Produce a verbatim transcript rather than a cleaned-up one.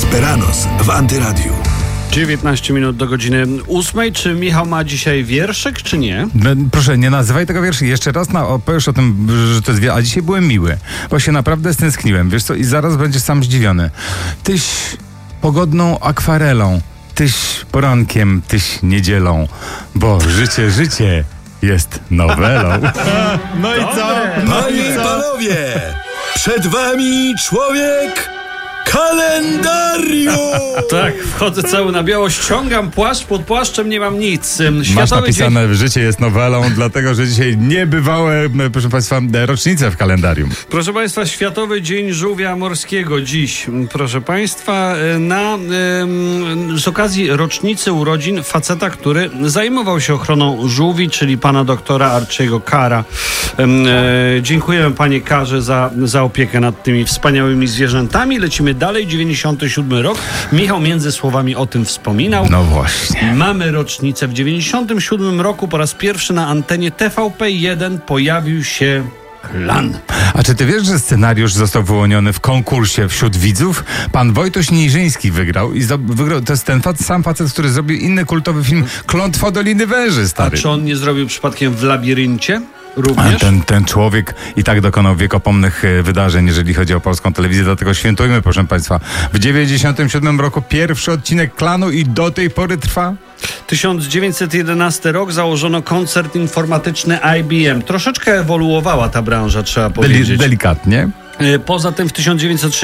Esperanos w Antyradiu. dziewiętnaście minut do godziny ósmej. Czy Michał ma dzisiaj wierszyk, czy nie? Proszę, nie nazywaj tego wierszyk. Jeszcze raz na, opowiesz o tym, że to jest wiersz. A dzisiaj byłem miły, bo się naprawdę stęskniłem. Wiesz co? I zaraz będziesz sam zdziwiony. Tyś pogodną akwarelą, tyś porankiem, tyś niedzielą, bo życie, życie jest nowelą. No i co? Panie i panowie, przed wami człowiek kalendarium! Tak, wchodzę cały na biało, ściągam płaszcz, pod płaszczem nie mam nic. Światowy Masz napisane, dzień... życie jest nowelą, dlatego, że dzisiaj niebywałe, proszę państwa, rocznice w kalendarium. Proszę państwa, Światowy Dzień Żółwia Morskiego dziś. Proszę państwa, na, z okazji rocznicy urodzin faceta, który zajmował się ochroną żółwi, czyli pana doktora Archiego Carra. E, dziękujemy panie Carrze za, za opiekę nad tymi wspaniałymi zwierzętami. Lecimy dalej, dziewięćdziesiąty siódmy rok. Michał między słowami o tym wspominał. No właśnie. Mamy rocznicę. W dziewięćdziesiątym siódmym roku po raz pierwszy na antenie T V P jeden pojawił się Klan. A czy ty wiesz, że scenariusz został wyłoniony w konkursie wśród widzów? Pan Wojtuś Niżyński wygrał i zdo- wygrał. To jest ten fac- sam facet, który zrobił inny kultowy film Klątwa Doliny Węży, A stary. czy on nie zrobił przypadkiem w Labiryncie? A Również? ten, ten człowiek i tak dokonał wiekopomnych e, wydarzeń, jeżeli chodzi o polską telewizję, dlatego świętujmy, proszę państwa. W dziewięćdziesiątym siódmym roku pierwszy odcinek Klanu i do tej pory trwa. tysiąc dziewięćset jedenasty rok założono koncert informatyczny I B M. Troszeczkę ewoluowała ta branża, trzeba Deli- powiedzieć. delikatnie. Poza tym w tysiąc dziewięćset